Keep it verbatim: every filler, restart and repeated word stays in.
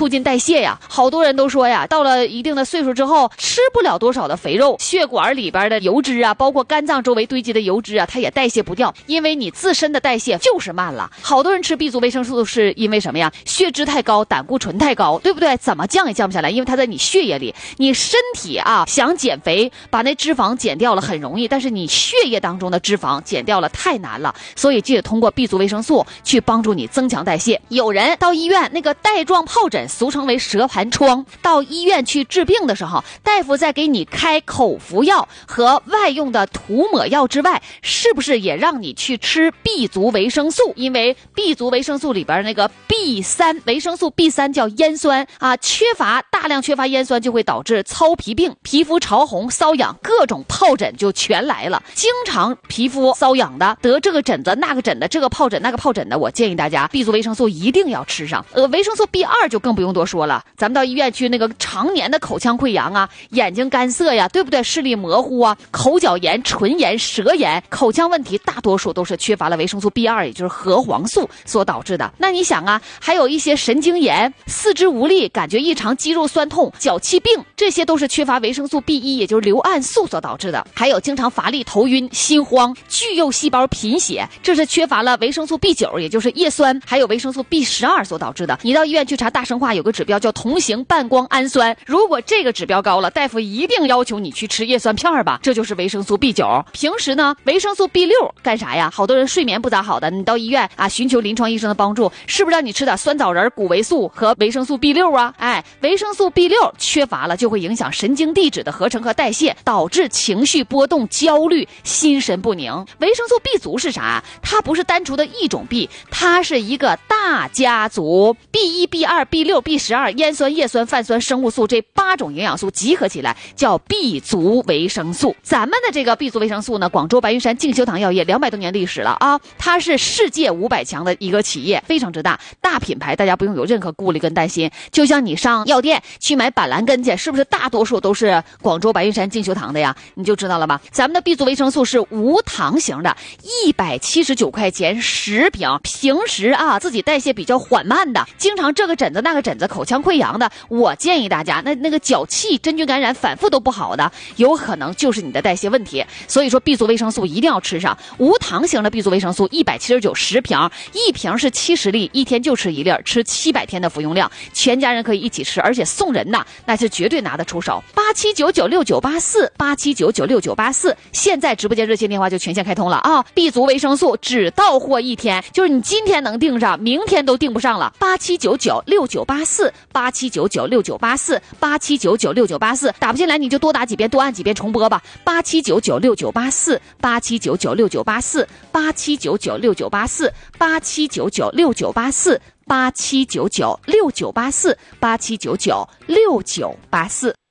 促进代谢呀。好多人都说呀，到了一定的岁数之后，吃不了多少的肥肉，血管里边的油脂啊，包括肝脏周围堆积的油脂啊，它也代谢不掉，因为你自身的代谢就是慢了。好多人吃 B 族维生素是因为什么呀？血脂太高，胆固醇太高，对不对？怎么降也降不下来，因为它在你血液里。你身体啊想减肥，把那脂肪减掉了很容易，但是你血液当中的脂肪减掉了太难了，所以记得通过 B 族维生素去帮助你增强代谢。有人到医院那个带状疱疹，俗称为蛇盘疮，到医院去治病的时候，大夫在给你开口服药和外用的涂抹药之外，是不是也让你去吃 B 族维生素？因为 B 族维生素里边那个 B 三 维生素 B 三 叫烟酸啊，缺乏大量缺乏烟酸就会导致糙皮病、皮肤潮红、瘙痒，各种疱疹就全来了。经常皮肤瘙痒的，得这个疹子那个疹的，这个疱疹那个疱疹的，我建议大家 B 族维生素一定要吃上。呃，维生素 B 二 就更不用多说了，咱们到医院去那个常年的口腔溃疡啊，眼睛干涩呀，对不对？视力模糊啊，口角炎、唇炎、舌炎，口腔问题大多数都是缺乏了维生素 B 二， 也就是核黄素所导致的。那你想啊，还有一些神经炎、四肢无力、感觉异常、肌肉酸痛、脚气病，这些都是缺乏维生素 B 一， 也就是硫胺素所导致的。还有经常乏力、头晕、心慌、巨幼细胞贫血，这是缺乏了维生素 B 九， 也就是叶酸，还有维生素 B 十二 所导致的。你到医院去查大生化有个指标叫同型半胱氨酸，如果这个指标高了，大夫一定要求你去吃叶酸片吧，这就是维生素 B 九。 平时呢，维生素 B 六 干啥呀？好多人睡眠不咋好的，你到医院啊寻求临床医生的帮助，是不是让你吃点酸枣仁、谷维素和维生素 B 六 啊？哎，维生素 B 六 缺乏了就会影响神经递质的合成和代谢，导致情绪波动、焦虑、心神不宁。维生素 B 族是啥？它不是单独的一种 B， 它是一个大家族， B 一、B 二、B 六、B 十二、烟酸、叶酸、泛酸、生物素这八种营养素集合起来叫 B 族维生素。咱们的这个 B 族维生素呢，广州白云山静修堂药业两百多年历史了啊，它是世界五百强的一个企业，非常之大，大品牌，大家不用有任何顾虑跟担心。就像你上药店去买板蓝根去，是不是大多数都是广州白云山静修堂的呀？你就知道了吧。咱们的 B 族维生素是无糖型的，一百七十九块钱十瓶。平时啊自己代谢比较缓慢的，经常这个疹子那个疹子、口腔溃疡的，我建议大家那那个脚气、真菌感染反复都不好的，有可能就是你的代谢问题。所以说 B 族维生素一定要吃上。无糖型的 B 族维生素一百七十九十瓶，一瓶是七十粒，一天就吃一粒，吃七百天的服用量，全家人可以一起吃，而且送人呐，那是绝对拿得出手。八七九九六九八四，八七九九六九八四，现在直播间热线电话就全线开通了啊 ！B 族维生素只到货一天，就是你今天能订上，明天都订不上了。八七九九六九八四，八七九九六九八四，八七九九六九八四，打不进来你就多打几遍，多按几遍重播吧。八七九九六九八四，八七九九六九八四，八七九九六九八四，八七九九六九八四，八七九九六九八四，八七九九六九八四。